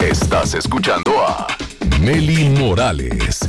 Estás escuchando a Mely Morales.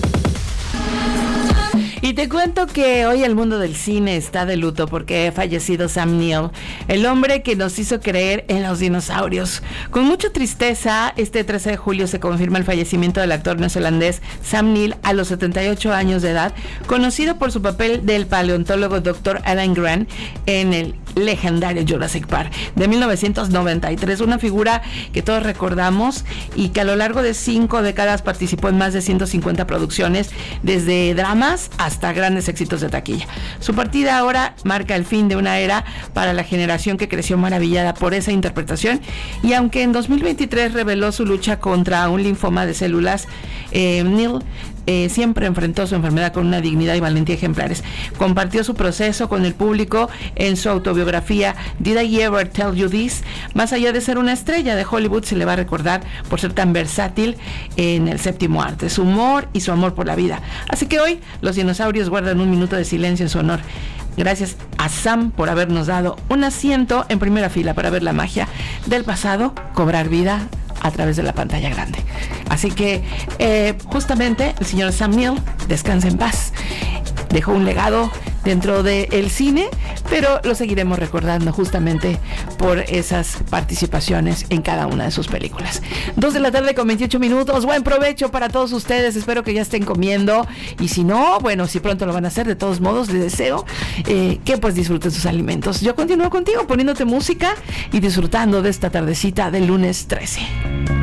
Y te cuento que hoy el mundo del cine está de luto porque ha fallecido Sam Neill, el hombre que nos hizo creer en los dinosaurios. Con mucha tristeza, este 13 de julio se confirma el fallecimiento del actor neozelandés Sam Neill a los 78 años de edad, conocido por su papel del paleontólogo Dr. Alan Grant en el legendario Jurassic Park de 1993, una figura que todos recordamos y que a lo largo de 5 décadas participó en más de 150 producciones, desde dramas hasta grandes éxitos de taquilla. Su partida ahora marca el fin de una era para la generación que creció maravillada por esa interpretación, y aunque en 2023 reveló su lucha contra un linfoma de células, Neill siempre enfrentó su enfermedad con una dignidad y valentía ejemplares. Compartió su proceso con el público en su autobiografía Did I Ever Tell You This? Más allá de ser una estrella de Hollywood, se le va a recordar por ser tan versátil en el séptimo arte, su humor y su amor por la vida. Así que hoy los dinosaurios guardan un minuto de silencio en su honor. Gracias a Sam por habernos dado un asiento en primera fila para ver la magia del pasado cobrar vida a través de la pantalla grande. Así que justamente el señor Sam Neill, descansa en paz, dejó un legado dentro del cine, pero lo seguiremos recordando justamente por esas participaciones en cada una de sus películas. 2 de la tarde con 28 minutos. Buen provecho para todos ustedes. Espero que ya estén comiendo, y si no, bueno, si pronto lo van a hacer, de todos modos les deseo que pues disfruten sus alimentos. Yo continúo contigo poniéndote música y disfrutando de esta tardecita del lunes 13.